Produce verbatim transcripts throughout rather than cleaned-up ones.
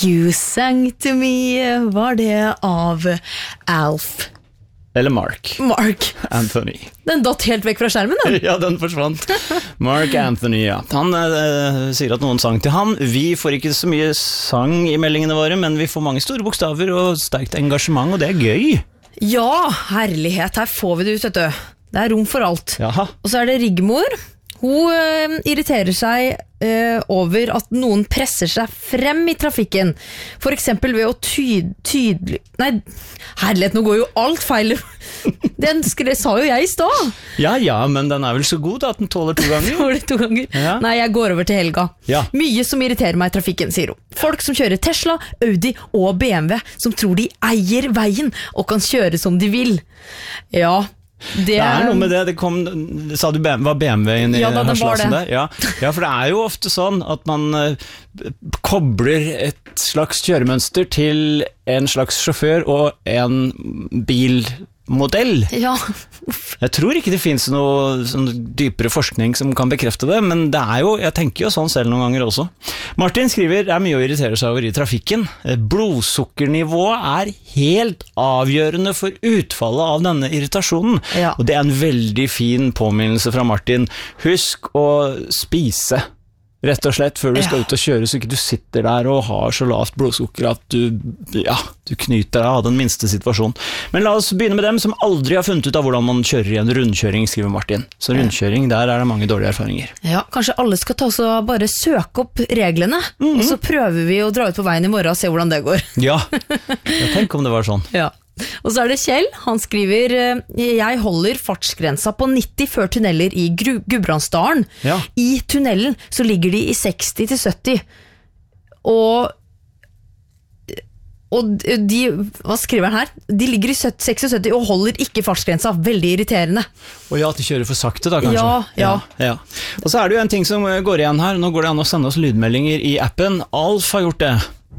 You sang to me var det av Alf. Eller Mark. Mark. Anthony. Den datt helt vekk fra skjermen, den. Ja, den forsvant. Mark Anthony, ja. Han eh, sier at noen sang til han. Vi får ikke så mye sang i meldingene våre, men vi får mange store bokstaver og sterkt engasjement, og det er gøy. Ja, herlighet, her får vi det ut, vet du. Det er rom for alt. Jaha. Og så er det Rigmor. Hun øh, irriterer seg øh, over at noen presser seg frem i trafikken. For eksempel ved å tyd, tydelig... Nei, herlighet, nå går jo alt feil. Den skre, sa jo jeg i stad. Ja, ja, men den er vel så god da, at den tåler to ganger. Tåler to ganger. Ja. Nei, jeg går over til Helga. Ja. Mye som irriterer meg i trafikken, sier hun. Folk som kjører Tesla, Audi og B M W, som tror de eier veien og kan kjøre som de vil. Ja, Det, det er noe med det, det kom, sa du var B M W inn i ja, da, herslasen der? Ja, ja, for det er jo ofte sånn at man uh, kobler et slags kjøremønster til en slags sjåfør og en bilmodell. Ja. Jeg tror ikke det finnes noe sånn dypere forskning som kan bekrefte det, men det er jo, jeg tenker jo sånn selv noen ganger også. Martin skriver, det er mye å irritere seg over i trafikken. Blodsukkernivået er helt avgjørende for utfallet av denne irritasjonen. Ja. Og det er en veldig fin påminnelse fra Martin. Husk å spise. Rett og slett, før du skal ut og kjøre, så ikke du sitter der og har så lavt blodsukker at du, ja, du knyter deg av den minste situasjonen. Men la oss begynne med dem som aldri har funnet ut av hvordan man kjører i en rundkjøring, skriver Martin. Så rundkjøring, der er det mange dårlige erfaringer. Ja, kanskje alle skal ta oss og bare søke opp reglene, mm-hmm. og så prøver vi å dra ut på veien i morgen og se hvordan det går. Ja, jeg tenker om det var sånn. Ja. Og så er det Kjell, han skriver jeg holder fartsgrensa på nitti før tunneler i Gudbrandsdalen. Ja. I tunnelen så ligger de i seksti til sytti. Og og de, hva skriver han her? De ligger i sekstiseks og holder ikke fartsgrensa. Veldig irriterende. Og ja, at de kjører for sakte da, kanskje? Ja, ja. ja, ja. Og så er det jo en ting som går igjen her. Nå går det an å sende oss lydmeldinger i appen. Alf har gjort det.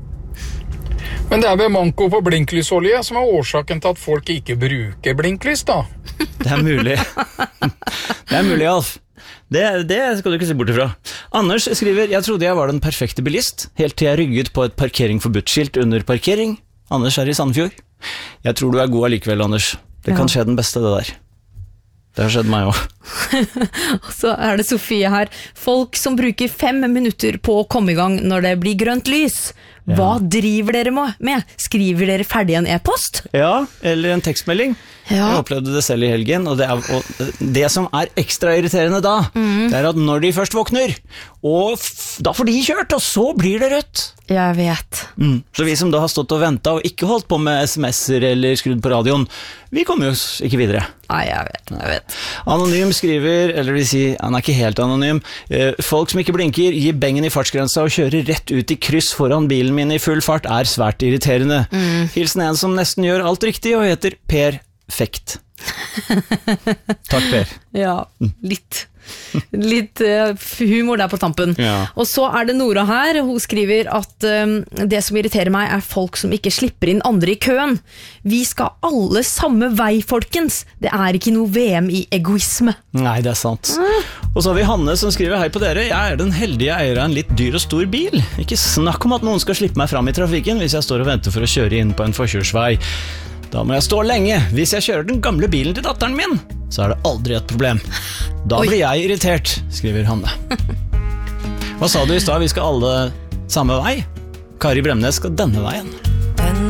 Men det er vel manko på blinklysolje som er årsaken til at folk ikke bruker blinklys, da. Det er mulig. Det er mulig, Alf. Det, det skal du ikke se bort ifra. Anders skriver, jeg trodde jeg var den perfekte bilist, helt til jeg rygget på et parkering forbudt-skilt under parkering. Anders er i Sandefjord. Jeg tror du er god allikevel, Anders. Det kan skje den beste, det der. Det har skjedd meg også. Og så er det Sofie her. Folk som bruker fem minutter på å komme i gang når det blir grønt lys. Hva ja. driver dere med? Skriver dere ferdig en e-post? Ja, eller en tekstmelding. Ja. Jeg opplevde det selv i helgen, og det, er, og det som er ekstra irriterende da, mm. det er at når de først våkner, og f- da får de kjørt, og så blir det rødt. Jeg vet. Mm. Så vi som da har stått og ventet, og ikke holdt på med sms'er eller skrudd på radioen, vi kommer jo ikke videre. Nei, jeg vet, jeg vet. Anonym skriver, eller vil si, han er ikke helt anonym, folk som ikke blinker, gir bengen i fartsgrensa og kjører rett ut i kryss foran bilen min i full fart er svært irriterende. Mm. Hilsen en som nesten gjør alt riktig og heter Per Fekt. Takk, Per. Ja, litt. Litt uh, humor der på tampen. Ja. Og så er det Nora her. Hun skriver at um, det som irriterer meg er folk som ikke slipper inn andre i køen. Vi skal alle samme vei, folkens. Det er ikke noe V M i egoisme. Nei, det er sant. Mm. Og så har vi Hanne som skriver, hei på dere. Jeg er den heldige eier av en litt dyr og stor bil. Ikke snakk om at noen skal slippe meg fram i trafikken hvis jeg står og venter for å kjøre inn på en forkjørsvei. Da må jeg stå lenge. Hvis jeg kjører den gamle bilen til datteren min, så er det aldri et problem. Da Oi. Blir jeg irritert, skriver Hanne. Hva sa du i stad? Vi skal alle samme vei? Kari Bremnes skal denne veien.